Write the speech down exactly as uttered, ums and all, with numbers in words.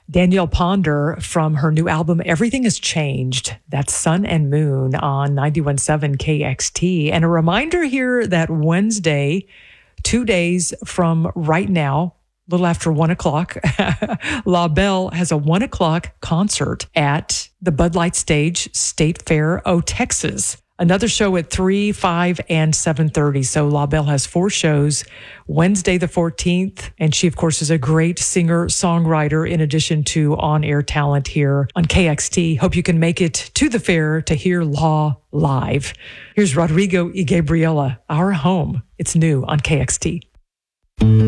Danielle Ponder from her new album, Everything Has Changed. That's Sun and Moon on ninety-one point seven K X T. And a reminder here that Wednesday, two days from right now, a little after one o'clock, La Belle has a one o'clock concert at the Bud Light Stage, State Fair, O, Texas. Another show at three, five, and seven thirty. So La Belle has four shows Wednesday the fourteenth. And she, of course, is a great singer-songwriter in addition to on-air talent here on K X T. Hope you can make it to the fair to hear La live. Here's Rodrigo y Gabriela, Our Home. It's new on K X T.